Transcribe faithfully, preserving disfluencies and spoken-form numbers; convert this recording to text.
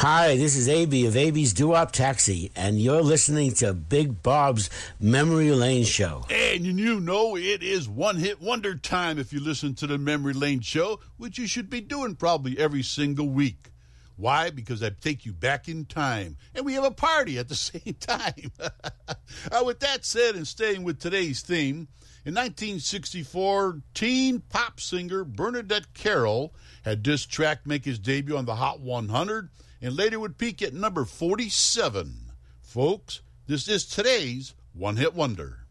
Hi, this is A B of A B's Doo-Wop Taxi, and you're listening to Big Bob's Memory Lane Show. And you know it is one-hit wonder time if you listen to the Memory Lane Show, which you should be doing probably every single week. Why? Because I take you back in time, and we have a party at the same time. uh, with that said, and staying with today's theme, in nineteen sixty-four, teen pop singer Bernadette Carroll had this track make his debut on the Hot one hundred, and later would peak at number forty-seven. Folks, this is today's one-hit wonder.